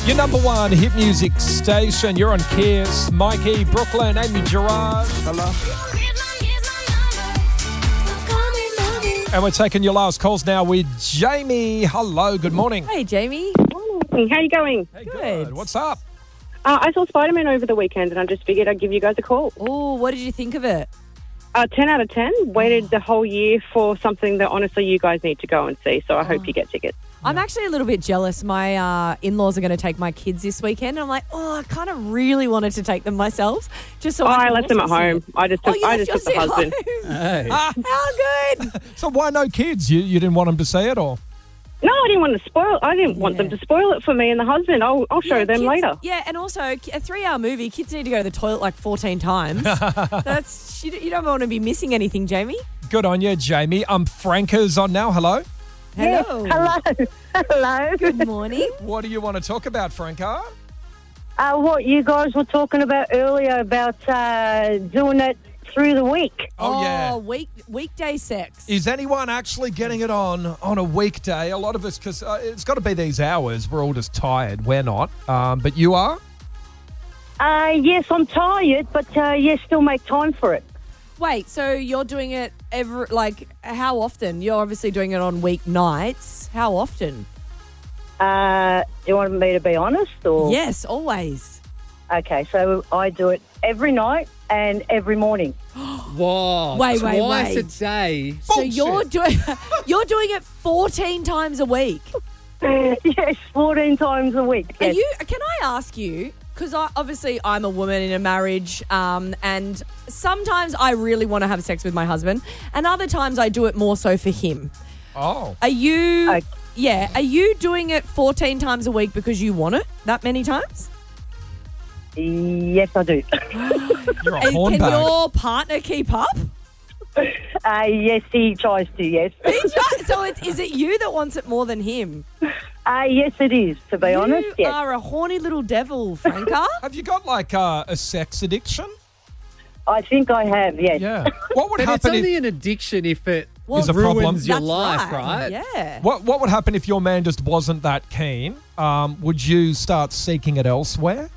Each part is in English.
Your number one hit music station. You're on Kiss. Mikey, Brooklyn, Amy Gerard. Hello. And we're taking your last calls now with Jamie. Hello, good morning. Hey, Jamie. Morning. How you going? Hey, Good. What's up? I saw Spider-Man over the weekend and I just figured I'd give you guys a call. Oh, what did you think of it? 10 out of 10. Waited the whole year for something that honestly you guys need to go and see, so I hope you get tickets. I'm actually a little bit jealous. My in-laws are going to take my kids this weekend. And I'm like, I kind of really wanted to take them myself. Just so I can left them at also see home. it. I just took, you I left just took the yours at husband. home? Hey. How good. So why no kids? You didn't want them to see it, or? No, I didn't want to spoil. I didn't want them to spoil it for me and the husband. I'll show them kids- later. Yeah, and also a 3-hour movie, kids need to go to the toilet like 14 times. You don't want to be missing anything, Jamie. Good on you, Jamie. Franca's on now. Hello. Hello. Hello. Hello. Good morning. What do you want to talk about, Franca? What you guys were talking about earlier about doing it through the week. Oh, yeah. Weekday sex. Is anyone actually getting it on a weekday? A lot of us, because it's got to be these hours. We're all just tired. We're not. But you are? Yes, I'm tired, but yes, still make time for it. Wait, so you're doing it how often? You're obviously doing it on weeknights. How often? Do you want me to be honest? Or Yes, always. Okay, so I do it every night and every morning. Whoa. Wait. Twice a day. So you're doing it 14 times a week. Yes, 14 times a week. Yes. Can I ask you, because obviously I'm a woman in a marriage, and sometimes I really want to have sex with my husband, and other times I do it more so for him. Oh. Are you? Okay. Yeah. Are you doing it 14 times a week because you want it that many times? Yes, I do. You're a Can hornbag. your partner keep up? Yes, he tries to, yes. So is it you that wants it more than him? Yes, it is, to be honest, You yes. are a horny little devil, Franca. Have you got like a sex addiction? I think I have, yes. Yeah. What would But it's happen only if an addiction if it Is a problem. ruins your That's life, right? Yeah. what would happen if your man just wasn't that keen? Would you start seeking it elsewhere?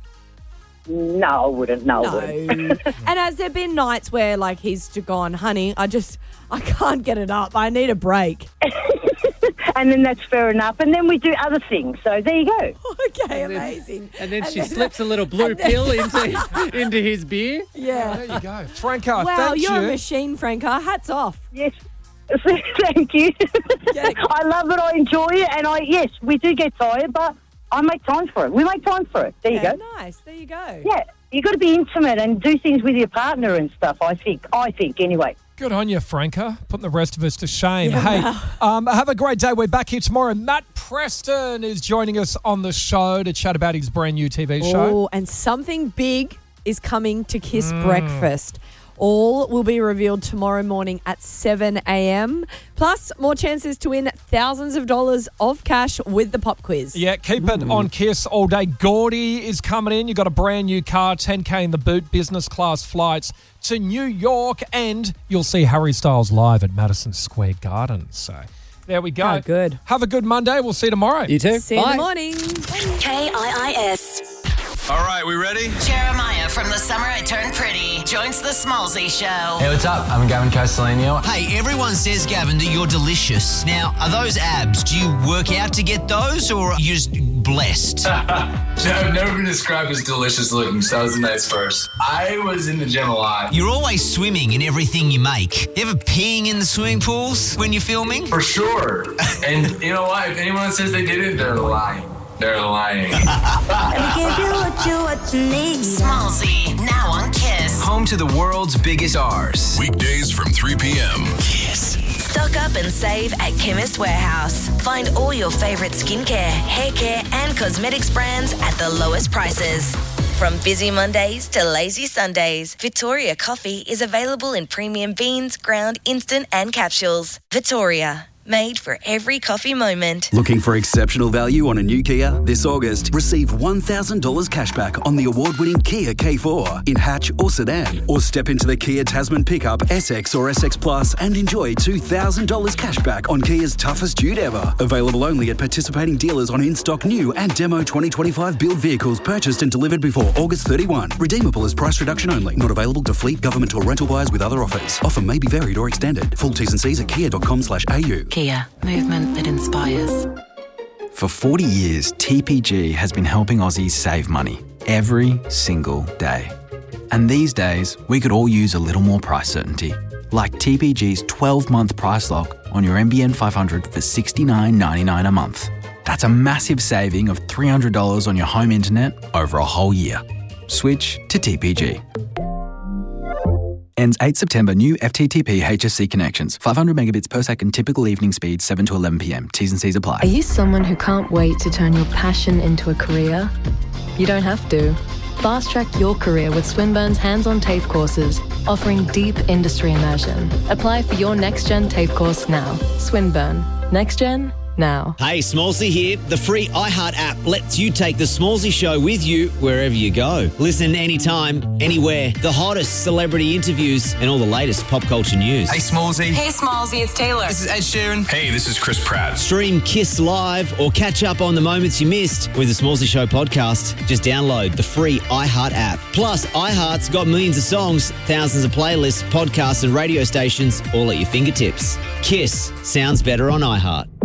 No, I wouldn't. No, I No. wouldn't. And has there been nights where he's gone, honey, I can't get it up. I need a break. And then that's fair enough. And then we do other things. So there you go. Okay, amazing. And then she slips a little blue pill into his beer. Yeah. There you go. Franca, Wow, thank you're a you. machine, Franca. Hats off. Yes. Thank you. I love it. I enjoy it. And yes, we do get tired, but I make time for it. We make time for it. There you Yeah, go. nice. There you go. Yeah. You got to be intimate and do things with your partner and stuff, I think anyway. Good on you, Franca. Putting the rest of us to shame. Hey, have a great day. We're back here tomorrow. Matt Preston is joining us on the show to chat about his brand new TV show. Oh, and something big is coming to Kiss Breakfast. All will be revealed tomorrow morning at 7 a.m. Plus, more chances to win thousands of dollars of cash with the pop quiz. Yeah, keep it on Kiss all day. Gordy is coming in. You've got a brand new car, 10K in the boot, business class flights to New York, and you'll see Harry Styles live at Madison Square Garden. So there we go. Oh, good. Have a good Monday. We'll see you tomorrow. You too. See you in Bye. the morning. KIIS. All right, we ready? Jeremiah from The Summer I Turned Pretty joins the Smallsy Show. Hey, what's up? I'm Gavin Castellano. Hey, everyone says, Gavin, that you're delicious. Now, are those abs? Do you work out to get those, or are you just blessed? I've never been described as delicious looking, so that was a nice first. I was in the gym a lot. You're always swimming in everything you make. You ever peeing in the swimming pools when you're filming? For sure. And you know what? If anyone says they didn't, they're lying. They're lying. Smallsy, now on Kiss. Home to the world's biggest R's. Weekdays from 3 p.m. Kiss. Stock up and save at Chemist Warehouse. Find all your favorite skincare, hair care, and cosmetics brands at the lowest prices. From busy Mondays to lazy Sundays, Victoria coffee is available in premium beans, ground, instant, and capsules. Victoria, made for every coffee moment. Looking for exceptional value on a new Kia? This August, receive $1,000 cashback on the award-winning Kia K4 in hatch or sedan. Or step into the Kia Tasman pickup, SX or SX Plus and enjoy $2,000 cashback on Kia's toughest dude ever. Available only at participating dealers on in-stock new and demo 2025 build vehicles purchased and delivered before August 31. Redeemable as price reduction only. Not available to fleet, government or rental buyers with other offers. Offer may be varied or extended. Full T's and C's at kia.com/au. Kia, movement that inspires. For 40 years, TPG has been helping Aussies save money every single day. And these days, we could all use a little more price certainty. Like TPG's 12-month price lock on your NBN 500 for $69.99 a month. That's a massive saving of $300 on your home internet over a whole year. Switch to TPG. Ends 8 September. New FTTP HSC connections. 500 megabits per second. Typical evening speed 7 to 11 p.m. T's and C's apply. Are you someone who can't wait to turn your passion into a career? You don't have to. Fast track your career with Swinburne's hands-on TAFE courses, offering deep industry immersion. Apply for your next-gen TAFE course now. Swinburne. Next gen, now. Hey, Smallsy here. The free iHeart app lets you take the Smallsy Show with you wherever you go. Listen anytime, anywhere. The hottest celebrity interviews and all the latest pop culture news. Hey, Smallsy. Hey, Smallsy, it's Taylor. This is Ed Sheeran. Hey, this is Chris Pratt. Stream Kiss Live or catch up on the moments you missed with the Smallsy Show podcast. Just download the free iHeart app. Plus, iHeart's got millions of songs, thousands of playlists, podcasts and radio stations all at your fingertips. Kiss sounds better on iHeart.